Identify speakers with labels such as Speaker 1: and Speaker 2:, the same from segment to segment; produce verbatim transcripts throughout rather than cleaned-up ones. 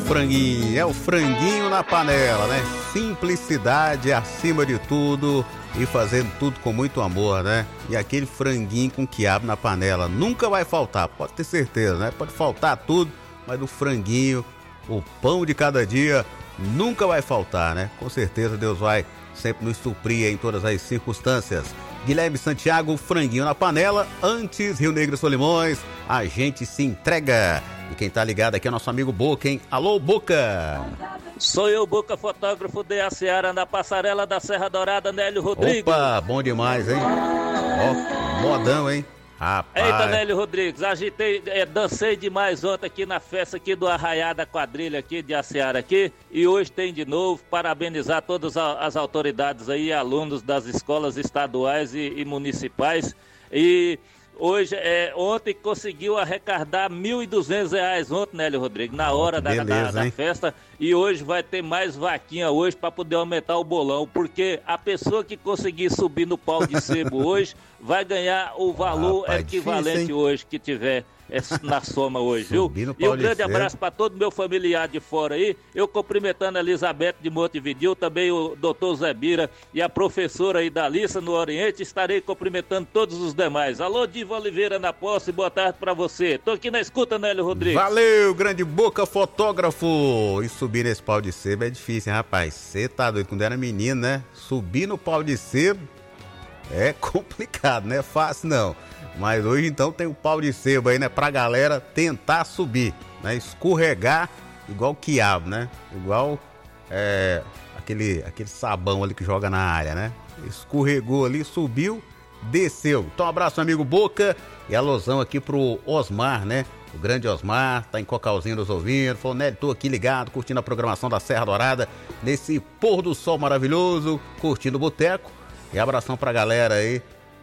Speaker 1: franguinho, é o franguinho na panela, né? Simplicidade acima de tudo e fazendo tudo com muito amor, né? E aquele franguinho com quiabo na panela nunca vai faltar, pode ter certeza, né? Pode faltar tudo, mas o franguinho, o pão de cada dia nunca vai faltar, né? Com certeza Deus vai sempre nos suprir em todas as circunstâncias. Guilherme Santiago, franguinho na panela. Antes, Rio Negro e Solimões, a gente se entrega. E quem tá ligado aqui é nosso amigo Boca, hein? Alô, Boca!
Speaker 2: Sou eu, Boca, fotógrafo de Aciara, na passarela da Serra Dourada, Nélio Rodrigues.
Speaker 1: Opa, bom demais, hein? Ó, modão, hein? Rapaz.
Speaker 2: Eita, Nélio Rodrigues, agitei, é, dancei demais ontem aqui na festa aqui do Arraiá da Quadrilha aqui de Aciara aqui, e hoje tem de novo, parabenizar todas as autoridades aí, alunos das escolas estaduais e, e municipais, e hoje, é, ontem conseguiu arrecadar mil e duzentos reais ontem, Nélio Rodrigues, na hora da, Beleza, da, da festa, e hoje vai ter mais vaquinha hoje para poder aumentar o bolão, porque a pessoa que conseguir subir no pau de sebo hoje vai ganhar o valor Rapaz, equivalente difícil, hoje que tiver na soma hoje, viu? E um grande abraço para todo meu familiar de fora aí, eu cumprimentando a Elizabeth de Montevideo, também o doutor Zé Bira e a professora aí da Alissa no Oriente, estarei cumprimentando todos os demais. Alô, Diva Oliveira na posse, boa tarde para você. Tô aqui na escuta, Nélio Rodrigues.
Speaker 1: Valeu, grande Boca, fotógrafo. E subir nesse pau de sebo é difícil, hein, rapaz? Você tá doido, quando era menino, né? Subir no pau de sebo é complicado, não é fácil não. Mas hoje então tem o pau de sebo aí, né? Pra galera tentar subir, né? Escorregar igual quiabo, né? Igual é, aquele, aquele sabão ali que joga na área, né? Escorregou ali, subiu, desceu. Então um abraço, amigo Boca. E alusão aqui pro Osmar, né? O grande Osmar, tá em Cocalzinho nos ouvindo. Falou, Nélio, tô aqui ligado, curtindo a programação da Serra Dourada, nesse pôr do sol maravilhoso, curtindo o boteco. E abração pra galera aí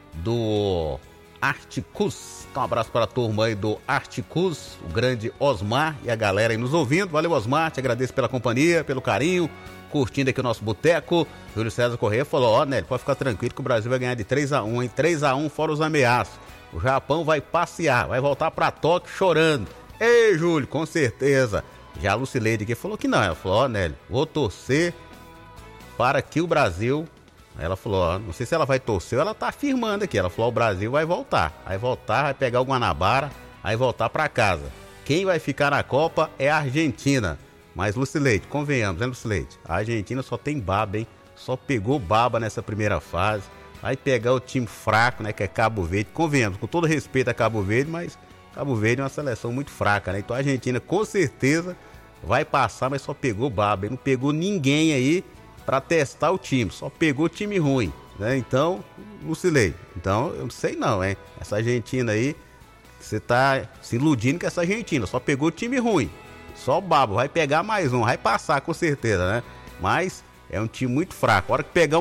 Speaker 1: do Articus. Então um abraço para a turma aí do Articus, o grande Osmar e a galera aí nos ouvindo. Valeu, Osmar, te agradeço pela companhia, pelo carinho, curtindo aqui o nosso boteco. Júlio César Corrêa falou, ó, Nélio, pode ficar tranquilo que o Brasil vai ganhar de três a um, hein? três a um fora os ameaços. O Japão vai passear, vai voltar pra Tóquio chorando. Ei, Júlio, com certeza. Já a Lucileide aqui falou que não. Ela falou, ó, Nélio, vou torcer para que o Brasil... Ela falou, ó, não sei se ela vai torcer ou ela tá afirmando aqui. Ela falou, o Brasil vai voltar. Vai voltar, vai pegar o Guanabara, vai voltar pra casa. Quem vai ficar na Copa é a Argentina. Mas, Lucileide, convenhamos, né, Lucileide? A Argentina só tem baba, hein? Só pegou baba nessa primeira fase. Vai pegar o time fraco, né, que é Cabo Verde. Convenhamos, com todo respeito a Cabo Verde, mas Cabo Verde é uma seleção muito fraca, né? Então a Argentina com certeza vai passar, mas só pegou baba. Não pegou ninguém aí para testar o time, só pegou time ruim, né? Então, Lucilei, então eu não sei não, hein? Essa Argentina aí, você tá se iludindo com essa Argentina, só pegou time ruim, só babo, vai pegar mais um, vai passar com certeza, né? Mas é um time muito fraco, a hora que pegar um